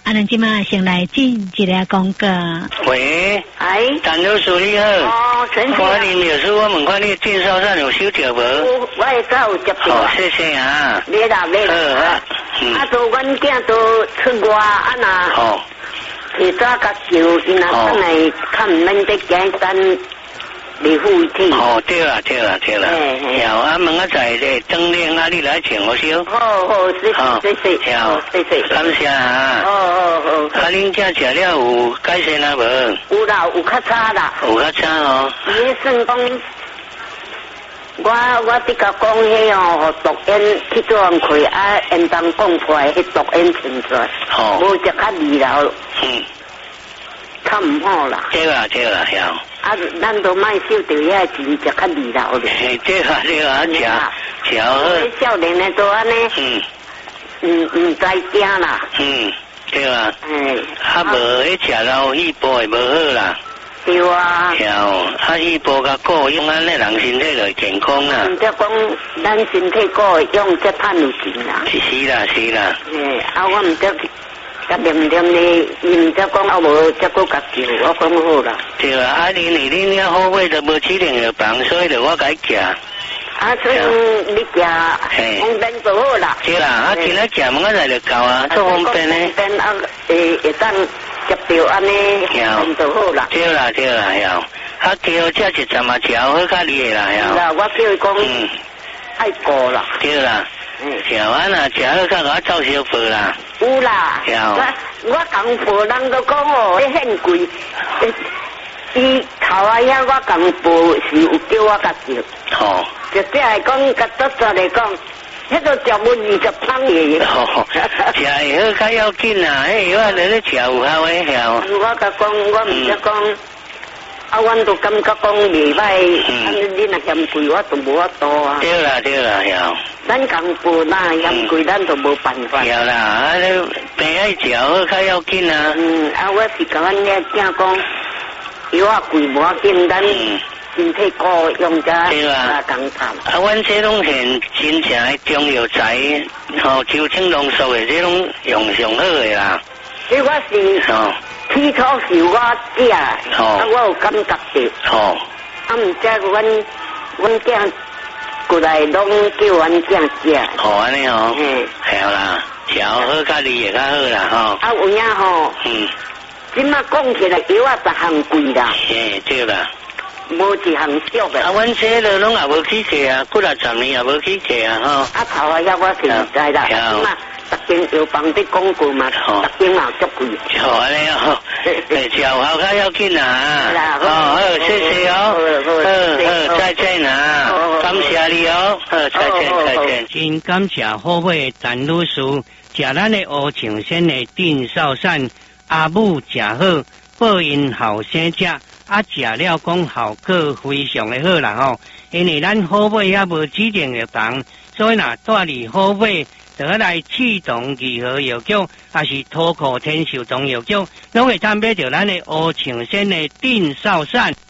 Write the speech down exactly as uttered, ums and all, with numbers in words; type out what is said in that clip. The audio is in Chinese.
啊，咱今麦先来进一个广告。 喂， 哎， 陈老师你好。 哦，陈先。 我林老师，我问看你电烧上有收着无？ 我我会早有接到。 好，谢谢啊。 没啦没啦。 好啊。 嗯。啊，都阮囝都出外啊那。 好。 提早甲收，因若等来看唔免得惊山离户体。 哦，对啦对啦对啦。 嘿嘿。 好，啊，问我在咧灯亮啊，你来请我烧。 好好，谢谢谢谢。好，谢谢。 感谢啊。 哦哦哦。 啊，恁家食了有改善啊无？ 有啦，有较差啦。 有较差哦。 伊迄算讲，我我得甲讲迄哦，毒烟去做人开啊，烟当讲出来，迄毒烟存出来。 好。 无食较味啦。 嗯。 较唔好啦。 对啦对啦，晓。 啊，咱都卖收着遐钱，食较味啦，咧。 嘿，对啦对啦，食食好。 少年的都安尼。嗯。唔唔知惊啦。 嗯，对啦。 哎。 啊，无迄食老细胞会无好啦。 对啊。 晓，啊细胞甲顾用安尼人身体就健康啦。 唔则讲，咱身体顾用则趁有钱啦。 是啦是啦。 哎，啊我唔则。甲念念呢，伊唔则讲啊无，则搁甲叫，我讲好啦。 对啦，啊你你恁遐好味都无指定药房，所以就我甲伊食。 啊，所以你食方便就好啦。 对啦，啊今仔食问我来就够啊，做方便呢。 方便啊，会会当接着安尼，方就好啦。 对啦对啦，晓。啊叫这一阵嘛食好较厉害啦，晓。 啦，我叫伊讲，嗯，爱过啦。 对啦。嗯，小安啊，食好较我照烧饭啦。 有啦，我我讲婆人都讲哦，迄很贵。伊头啊遐我讲婆是有叫我甲叫。好。就即来讲，甲作作来讲，迄个食物二十汤嘢。哦， 食会好较要紧啊，迄药啊在咧食有效诶，晓。 我甲讲，我唔识讲。啊，阮都感觉讲袂歹，啊，你若嫌贵，我都无法度啊。对啦，对啦，晓。 咱共步啦，嫌贵，咱都无办法。 晓啦，啊，你病爱食好较要紧啊。 嗯，啊，我是甲阮遐囝讲，药啊贵无要紧，咱身体顾用者啊共谈。 啊，阮这种现真正诶中药材，吼，秋青浓缩诶，这种用上好诶啦。 这我是。哦。起初是我囝，啊我有感觉到，啊唔知阮阮囝过来拢叫阮囝食。 好安尼哦，嗯，系啦，食好较厉害较好啦吼。 啊有影吼，嗯，即马讲起来药啊十项贵啦， 嘿对啦， 无一项俗的。 啊，阮这个拢也无起价啊，几若十年也无起价啊吼。 啊头啊遐我是唔知啦，即马。特间药房的广告嘛，特间嘛足贵。 好安尼哦，食好较要紧啊。哦，好，谢谢哦。好，好，再见啊，感谢你哦。好，再见，再见。真感谢好会陈女士，食咱的乌青仙的定少散，阿母食好，报因后生食，啊食了讲效果非常的好啦吼。因为咱好会也无指定药房，所以若带你好会。得来启动二号药局，还是土库天寿中药局，拢会参买着咱的乌青仙的定少散。